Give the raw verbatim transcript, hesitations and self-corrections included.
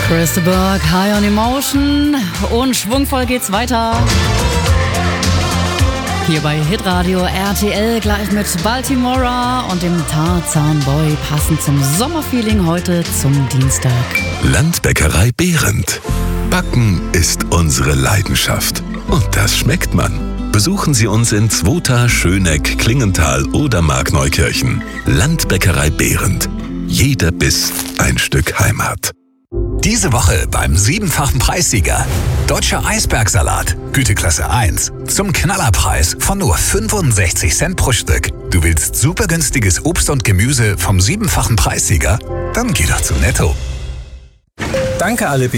Chris de Burgh, High on Emotion, und schwungvoll geht's weiter. Hier bei Hitradio R T L gleich mit Baltimora und dem Tarzan Boy, passend zum Sommerfeeling heute zum Dienstag. Landbäckerei Behrendt. Backen ist unsere Leidenschaft. Und das schmeckt man. Besuchen Sie uns in Zwota, Schöneck, Klingenthal oder Markneukirchen. Landbäckerei Behrendt. Jeder Biss ein Stück Heimat. Diese Woche beim siebenfachen Preissieger. Deutscher Eisbergsalat, Güteklasse eins, zum Knallerpreis von nur fünfundsechzig Cent pro Stück. Du willst super günstiges Obst und Gemüse vom siebenfachen Preissieger? Dann geh doch zu Netto. Danke alle